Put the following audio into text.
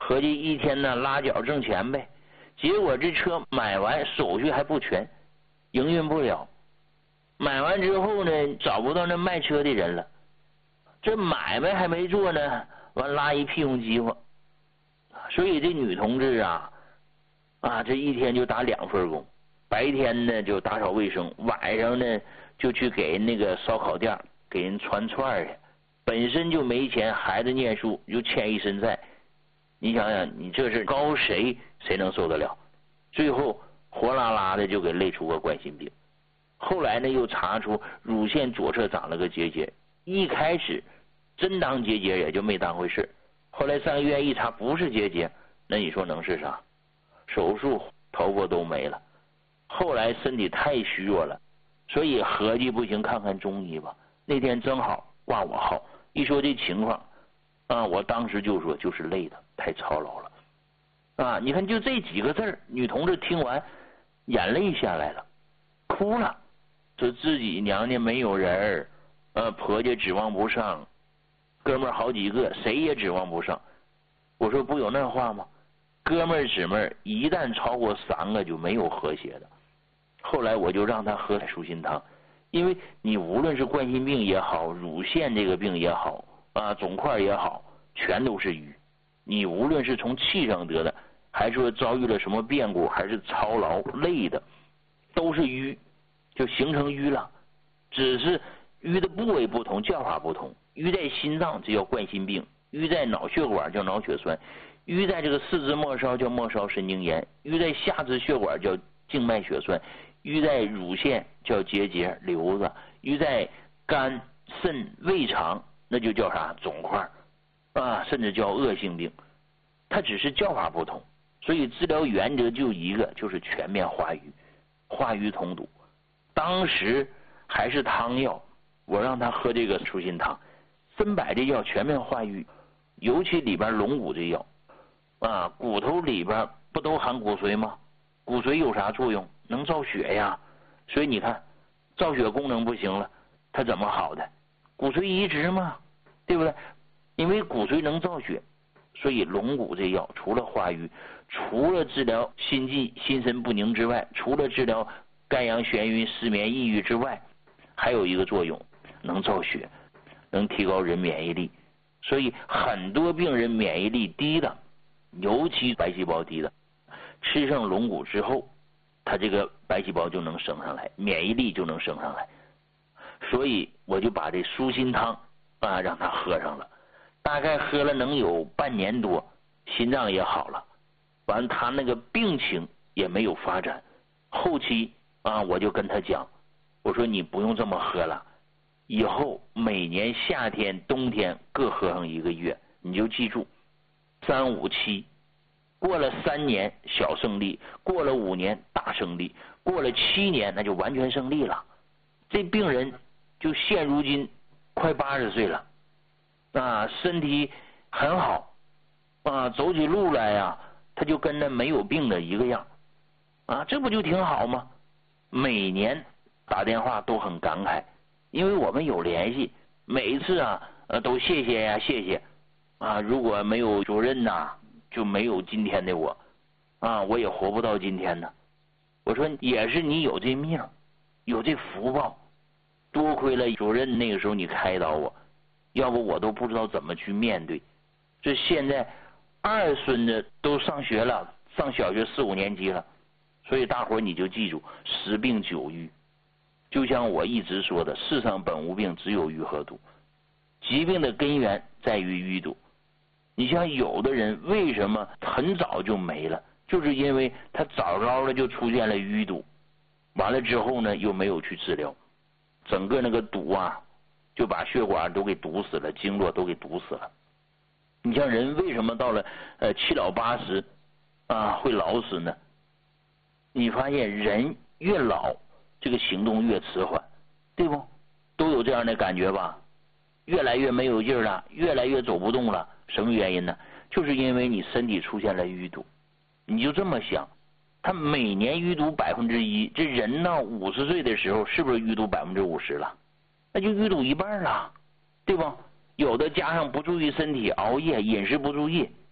合计一天呢拉脚挣钱呗。结果这车买完手续还不全，营运不了。买完之后呢，找不到那卖车的人了，这买卖还没做呢，完拉一屁股饥荒。所以这女同志啊，这一天就打2份工，白天呢就打扫卫生，晚上呢就去给那个烧烤店给人串串去。本身就没钱，孩子念书又欠一身债，你想想，你这是高谁能受得了？最后火辣辣的就给累出个冠心病。后来呢又查出乳腺左侧长了个结节，一开始真当结节也就没当回事，后来上医院一查不是结节，那你说能是啥？手术头发都没了。后来身体太虚弱了，所以合计不行，看看中医吧。那天正好挂我号，一说这情况我当时就说就是累的太操劳了你看就这几个字，女同志听完眼泪下来了，哭了，说自己娘家没有人婆家指望不上，哥们儿好几个谁也指望不上。我说不有那话吗？哥们儿姊妹儿一旦超过3个就没有和谐的。后来我就让他喝舒心汤，因为你无论是冠心病也好，乳腺这个病也好肿块也好，全都是瘀。你无论是从气上得的，还是说遭遇了什么变故，还是操劳累的，都是瘀，就形成瘀了。只是瘀的部位不同，叫法不同。瘀在心脏这叫冠心病，瘀在脑血管叫脑血栓，瘀在这个四肢末梢叫末梢神经炎，瘀在下肢血管叫静脉血栓，瘀在乳腺叫结节瘤子，瘀在肝肾胃肠那就叫啥肿块甚至叫恶性病。它只是叫法不同，所以治疗原则就一个，就是全面化瘀，化瘀通堵。当时还是汤药，我让他喝这个舒心汤，参柏这药全面化瘀，尤其里边龙骨这药骨头里边不都含骨髓吗？骨髓有啥作用？能造血呀。所以你看造血功能不行了，它怎么好的？骨髓移植嘛，对不对？因为骨髓能造血，所以龙骨这药除了化瘀，除了治疗心悸心神不宁之外，除了治疗肝阳眩晕失眠抑郁之外，还有一个作用，能造血，能提高人免疫力。所以很多病人免疫力低的，尤其白细胞低的，吃上龙骨之后，他这个白细胞就能升上来，免疫力就能升上来。所以我就把这舒心汤让他喝上了，大概喝了能有半年多，心脏也好了，完了他那个病情也没有发展。后期我就跟他讲，我说你不用这么喝了，以后每年夏天冬天各喝上1个月，你就记住3、5、7，过了3年小胜利，过了5年大胜利，过了7年那就完全胜利了。这病人就现如今快80岁了身体很好走起路来呀他就跟那没有病的一个样这不就挺好吗？每年打电话都很感慨，因为我们有联系，每一次都谢谢呀谢谢如果没有主任就没有今天的我我也活不到今天呢。我说也是你有这命，有这福报，多亏了主任那个时候你开导我，要不我都不知道怎么去面对。这现在2孙子都上学了，上小学4、5年级了，所以大伙你就记住10病9瘀。就像我一直说的，世上本无病，只有瘀和堵。疾病的根源在于淤堵。你像有的人为什么很早就没了，就是因为他早早的就出现了淤堵，完了之后呢又没有去治疗，整个那个堵就把血管都给堵死了，经络都给堵死了。你像人为什么到了7老80会老死呢？你发现人越老这个行动越迟缓，对不？都有这样的感觉吧？越来越没有劲儿了，越来越走不动了。什么原因呢？就是因为你身体出现了淤堵。你就这么想，他每年淤堵1%，这人呢50岁的时候是不是淤堵50%了？那就淤堵1半了，对不？有的加上不注意身体，熬夜饮食不注意，